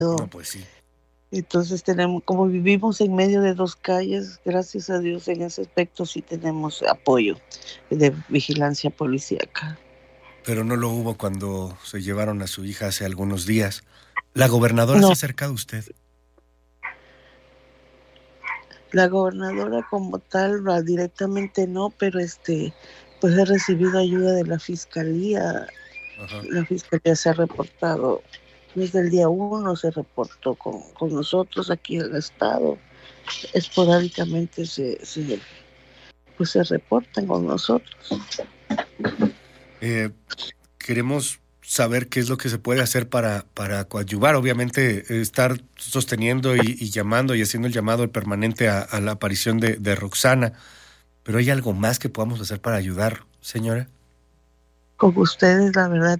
No, pues sí. Entonces tenemos, como vivimos en medio de dos calles, gracias a Dios en ese aspecto sí tenemos apoyo de vigilancia policíaca. Pero no lo hubo cuando se llevaron a su hija hace algunos días. ¿La gobernadora se No, ha acercado a usted? la gobernadora como tal, directamente no, pero pues he recibido ayuda de la fiscalía. Ajá. La fiscalía se ha reportado, desde el día uno se reportó con nosotros aquí en el estado. Esporádicamente pues se reportan con nosotros. Eh, Queremos saber qué es lo que se puede hacer para coadyuvar. Obviamente, estar sosteniendo y llamando y haciendo el llamado permanente a la aparición de Roxana. Pero ¿hay algo más que podamos hacer para ayudar, señora? Con ustedes, la verdad,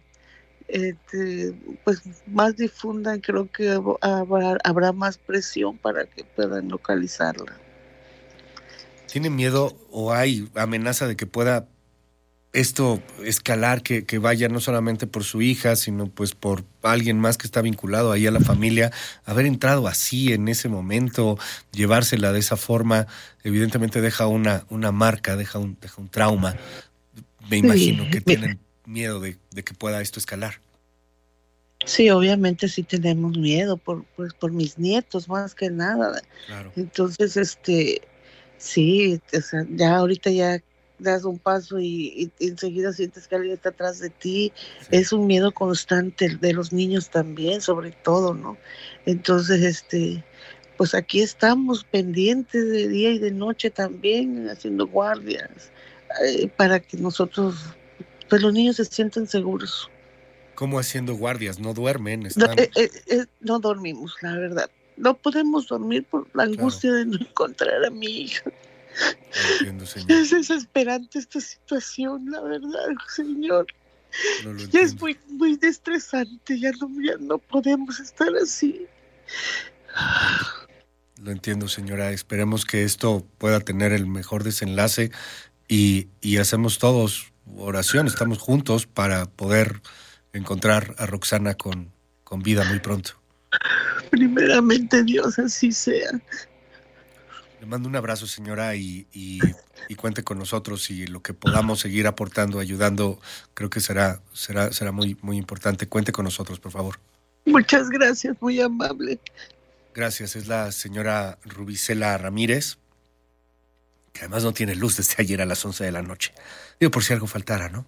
pues más difundan, creo que habrá más presión para que puedan localizarla. ¿Tiene miedo o hay amenaza de que pueda esto escalar, que vaya no solamente por su hija, sino pues por alguien más que está vinculado ahí a la familia? Haber entrado así en ese momento, llevársela de esa forma, evidentemente deja una marca, deja un trauma. Me Sí, imagino que tienen miedo de que pueda esto escalar. sí, obviamente sí tenemos miedo pues, por mis nietos más que nada. Claro. Entonces, sí, o sea, ya ahorita ya das un paso y enseguida sientes que alguien está atrás de ti. Sí. Es un miedo constante de los niños también, sobre todo, ¿no? Entonces, pues aquí estamos pendientes de día y de noche también, haciendo guardias, para que nosotros, pues los niños se sientan seguros. ¿Cómo haciendo guardias? No duermen, No, están. no dormimos, la verdad. No podemos dormir por la Claro, angustia de no encontrar a mi hija. lo entiendo, señora. Es desesperante esta situación, la verdad, señor. No lo Ya es entiendo. muy, muy estresante, ya no podemos estar así. Lo entiendo. Lo entiendo, señora. Esperemos que esto pueda tener el mejor desenlace y hacemos todos oración. Estamos juntos para poder encontrar a Roxana con vida muy pronto. Primeramente, Dios, así sea. Le mando un abrazo, señora, y cuente con nosotros y lo que podamos seguir aportando, ayudando, creo que será muy, muy importante. Cuente con nosotros, por favor. Muchas gracias, muy amable. Gracias. Es la señora Rubicela Ramírez, que además no tiene luz desde ayer a las 11 de la noche. Digo, por si algo faltara, ¿no?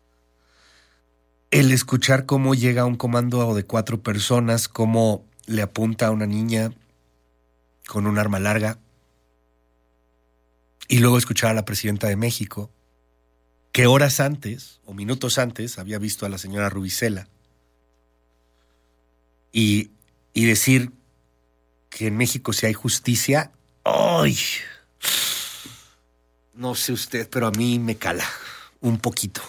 El escuchar cómo llega un comando de 4 personas, cómo le apunta a una niña con un arma larga, y luego escuchar a la presidenta de México, que horas antes o minutos antes había visto a la señora Rubicela, y, y decir que en México si hay justicia, ¡ay! No sé usted, pero a mí me cala un poquito.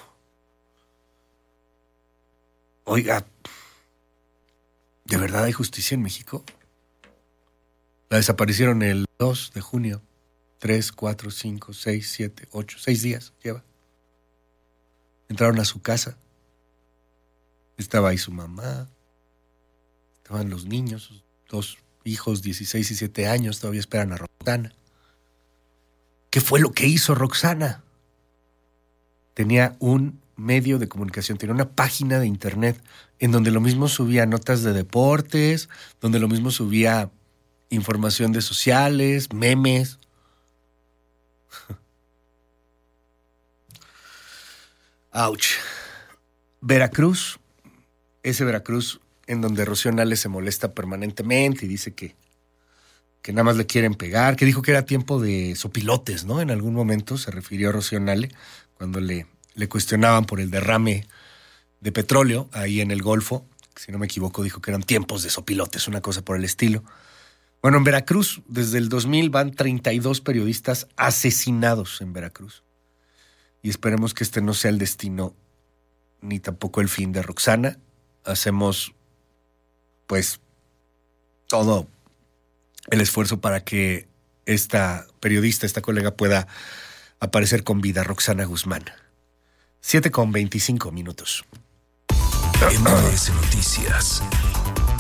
Oiga, ¿de verdad hay justicia en México? La desaparecieron el 2 de junio. 3, 4, 5, 6, 7, 8, 6 días lleva. Entraron a su casa. Estaba ahí su mamá. Estaban los niños, sus 2 hijos, 16 y 7 años. Todavía esperan a Roxana. ¿Qué fue lo que hizo Roxana? Tenía un medio de comunicación, tenía una página de internet en donde lo mismo subía notas de deportes, donde lo mismo subía información de sociales, memes. Ouch. Veracruz, ese Veracruz en donde Rocío Nale se molesta permanentemente y dice que nada más le quieren pegar, que dijo que era tiempo de sopilotes, ¿no? En algún momento se refirió a Rocío Nale cuando le cuestionaban por el derrame de petróleo ahí en el Golfo. Si no me equivoco, dijo que eran tiempos de sopilotes, una cosa por el estilo. Bueno, en Veracruz, desde el 2000 van 32 periodistas asesinados en Veracruz. Y esperemos que este no sea el destino ni tampoco el fin de Roxana. Hacemos, pues, todo el esfuerzo para que esta periodista, esta colega pueda aparecer con vida, Roxana Guzmán. 7:25 minutos. MBS Noticias